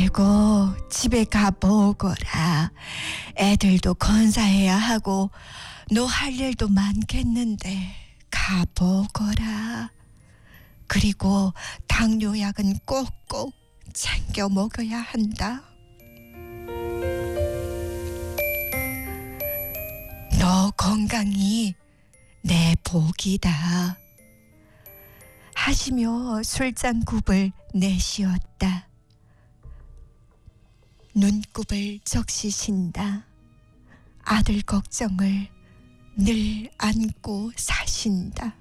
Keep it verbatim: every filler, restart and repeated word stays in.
아이고 집에 가보거라. 애들도 건사해야 하고 너 할 일도 많겠는데 가보거라. 그리고 당뇨약은 꼭꼭 챙겨 먹어야 한다. 너 건강이 내 복이다. 하시며 술잔굽을 내쉬었다. 눈곱을 적시신다. 아들 걱정을 늘 안고 사신다.